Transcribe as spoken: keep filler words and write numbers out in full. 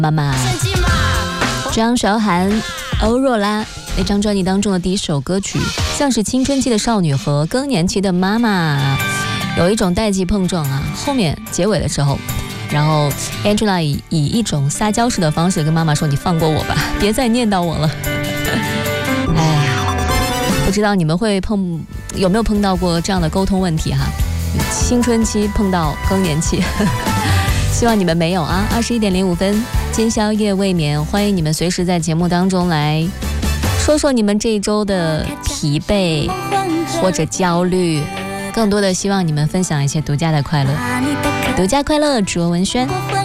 妈妈。张韶涵、欧若拉那张专辑当中的第一首歌曲，像是青春期的少女和更年期的妈妈有一种代际碰撞啊。后面结尾的时候，然后 Angela 以, 以一种撒娇式的方式跟妈妈说：“你放过我吧，别再念叨我了。”哎，不知道你们会碰有没有碰到过这样的沟通问题哈？青春期碰到更年期，希望你们没有啊。二十一点零五分，今宵夜未眠，欢迎你们随时在节目当中来说说你们这一周的疲惫或者焦虑，更多的希望你们分享一些独家的快乐，独家快乐，主文轩。